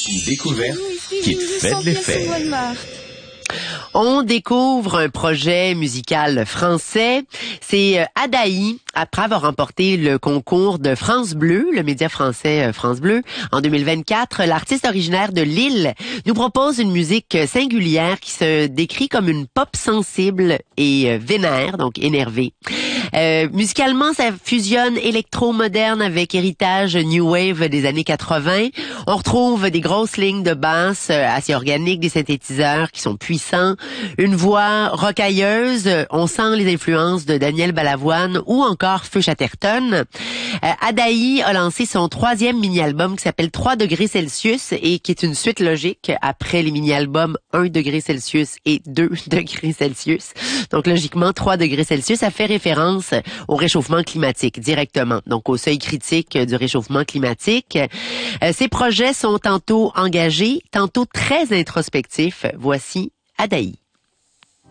Une découverte qui te fait de l'effet. On découvre un projet musical français. C'est Adaï, après avoir remporté le concours de France Bleu, le média français France Bleu, en 2024. L'artiste originaire de Lille nous propose une musique singulière qui se décrit comme une pop sensible et vénère, donc énervée. Musicalement, ça fusionne électro-moderne avec héritage new wave des années 80. On retrouve des grosses lignes de basse assez organiques, des synthétiseurs qui sont puissants, une voix rocailleuse. On sent les influences de Daniel Balavoine ou encore Feu Chatterton. Adaï a lancé son 3e mini-album qui s'appelle 3 degrés Celsius et qui est une suite logique après les mini-albums 1 degré Celsius et 2 degrés Celsius. Donc logiquement, 3 degrés Celsius, ça fait référence au réchauffement climatique directement, donc au seuil critique du réchauffement climatique. Ces projets sont tantôt engagés, tantôt très introspectifs. Voici Adaï.